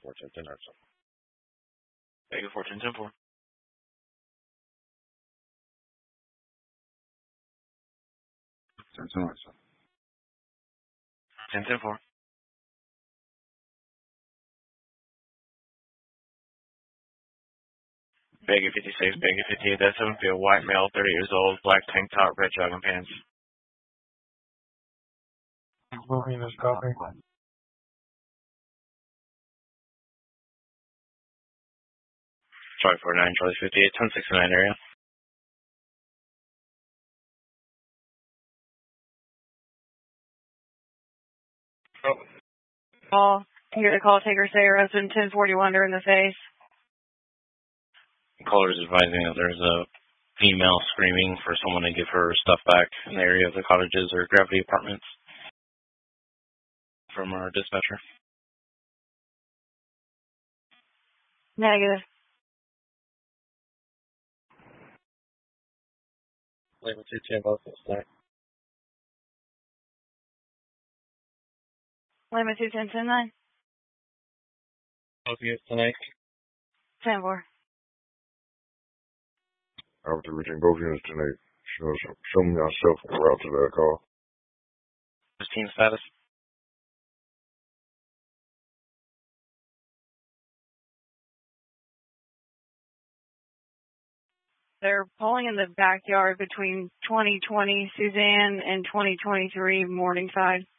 Vega 410-4. 10-4. Vega 56, Vega 58, that's 7 field, white male, 30 years old, black tank top, red jogging pants. Moving is copy. Charlie 49, Charlie 58, 1069 area. Call. Hear the call taker say her husband 1041 her in the face. Caller is advising that there's a female screaming for someone to give her stuff back in the area of the cottages or Gravity Apartments from our dispatcher. Negative. Lima 210, both of us tonight. Lima 210-9. Both of you tonight. 10-4. After reaching both units tonight, show me yourself en route to that call. Team status. They're pulling in the backyard between 2020 Suzanne and 2023 Morningside.